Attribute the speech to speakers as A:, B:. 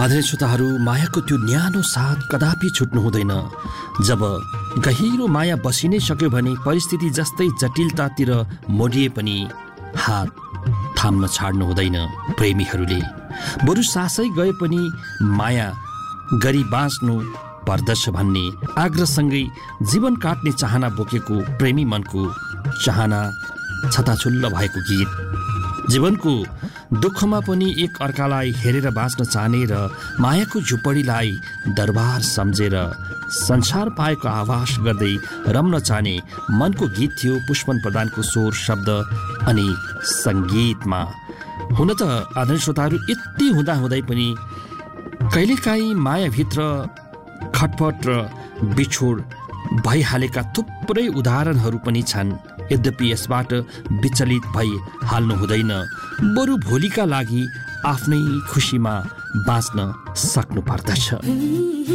A: आदरणीय श्रोताहरू, मायाको त्यो न्यानो साथ कदापि छुट्नु हुँदैन। जब गहिरो माया बसि नै सक्यो भने परिस्थिति जस्तै जटिलतातिर मोडिए पनि हात थाम्न छाड्नु हुँदैन प्रेमीहरूले। बरु सासै गए पनि माया गरी बाँच्नु पर्दछ भन्ने आग्रहसँगै जीवन काट्ने चाहना बोकेको प्रेमी मनको चाहना छताछुल्ल भएको गीत। जीवनको दुःखमा पनि एक अर्कालाई हेरेर बाँच्न चाहने र मायाको झुपडीलाई दरबार सम्झेर संसार पाएको आभास गर्दै रम्न चाहने मनको गीत थियो पुष्पन प्रधानको स्वर, शब्द अनि सङ्गीतमा। हुन त आदरणीय श्रोताहरू, यति हुँदाहुँदै पनि कहिलेकाहीँ मायाभित्र खटपट र बिछोड भइहालेका थुप्रै उदाहरणहरू पनि छन्। यद्यपि यसबाट विचलित भई हाल्नु हुँदैन, बरु भोलिका लागि आफ्नै खुसीमा बाँच्न सक्नु पर्दछ।